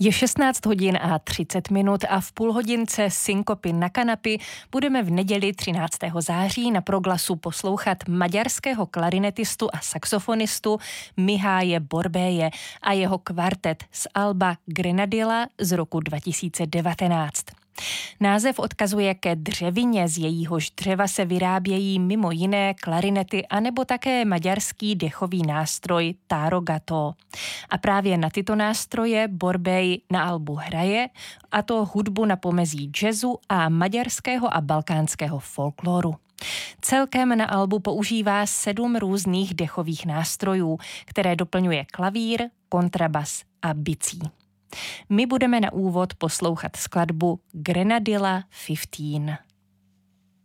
Je 16 hodin a 30 minut a v půlhodince Synkopy na kanapy budeme v neděli 13. září na Proglasu poslouchat maďarského klarinetistu a saxofonistu Miháje Borbéje a jeho kvartet z alba Grenadilla z roku 2019. Název odkazuje ke dřevině, z jejíhož dřeva se vyrábějí mimo jiné klarinety anebo také maďarský dechový nástroj tárogató. A právě na tyto nástroje Borbéj na albu hraje, a to hudbu na pomezí jazzu a maďarského a balkánského folkloru. Celkem na albu používá 7 různých dechových nástrojů, které doplňuje klavír, kontrabas a bicí. My budeme na úvod poslouchat skladbu Grenadilla 15.